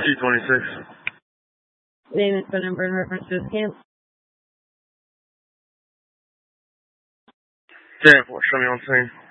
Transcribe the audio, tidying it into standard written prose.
T-26. Name and phone number in reference to this camp. 10-4, show me on scene.